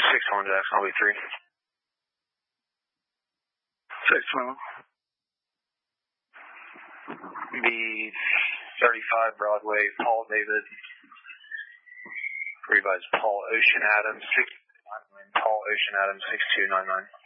6-1 Jackson, I'll be 3. 6-1. B35 Broadway, Paul David. Revised Paul Ocean Adams, 6299. Paul Ocean Adams, 6299.